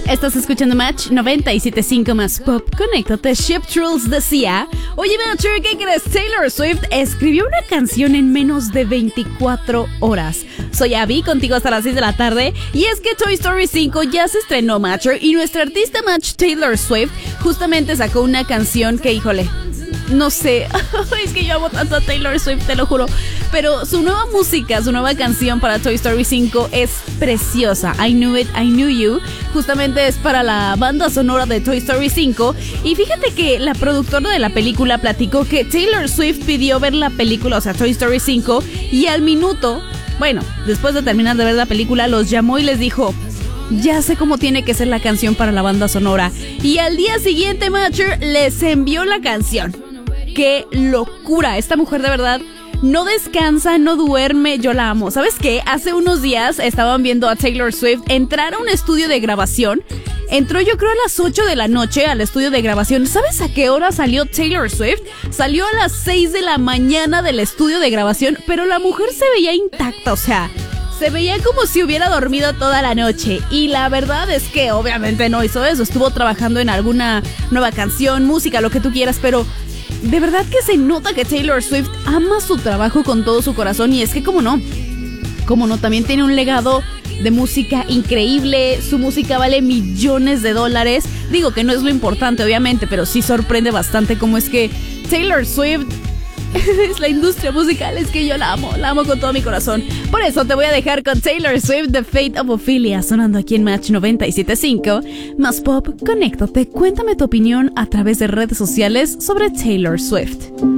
Estás escuchando Match 97.5 más Pop. Conéctate. Ship Trulls decía: oye, Matcher, ¿qué crees? Taylor Swift escribió una canción en menos de 24 horas. Soy Abby, contigo hasta las 6 de la tarde. Y es que Toy Story 5 ya se estrenó, Matcher, y nuestra artista Match Taylor Swift justamente sacó una canción que, híjole, no sé, es que yo amo tanto a Taylor Swift, te lo juro. Pero su nueva música, su nueva canción para Toy Story 5 es preciosa. I Knew It, I Knew You. Justamente es para la banda sonora de Toy Story 5. Y fíjate que la productora de la película platicó que Taylor Swift pidió ver la película, o sea, Toy Story 5, y al minuto, bueno, después de terminar de ver la película, los llamó y les dijo: ya sé cómo tiene que ser la canción para la banda sonora. Y al día siguiente, Matcher les envió la canción. ¡Qué locura! Esta mujer de verdad no descansa, no duerme, yo la amo. ¿Sabes qué? Hace unos días estaban viendo a Taylor Swift entrar a un estudio de grabación. Entró yo creo a las 8 de la noche al estudio de grabación. ¿Sabes a qué hora salió Taylor Swift? Salió a las 6 de la mañana del estudio de grabación, pero la mujer se veía intacta, o sea, se veía como si hubiera dormido toda la noche. Y la verdad es que obviamente no hizo eso. Estuvo trabajando en alguna nueva canción, música, lo que tú quieras, pero de verdad que se nota que Taylor Swift ama su trabajo con todo su corazón. Y es que cómo no, también tiene un legado de música increíble. Su música vale millones de dólares. Digo que no es lo importante obviamente, pero sí sorprende bastante cómo es que Taylor Swift es la industria musical. Es que yo la amo con todo mi corazón. Por eso te voy a dejar con Taylor Swift, The Fate of Ophelia, sonando aquí en Match 97.5 más Pop. Conéctate, cuéntame tu opinión a través de redes sociales sobre Taylor Swift.